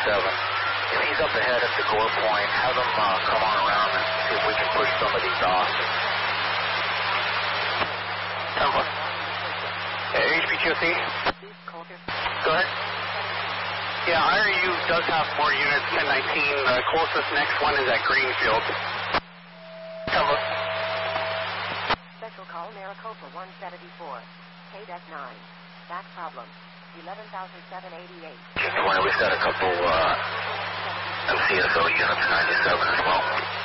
If he's up ahead at the Gore Point, have him come on around and see if we can push some of these off. Temple. HPQC. Go ahead. Yeah, IRU does have more units, 1019. The closest next one is at Greenfield. Temple. Special call Maricopa 174. KDEC 9. Back problem. 11,788. We've got a couple MCSO units 97 as well.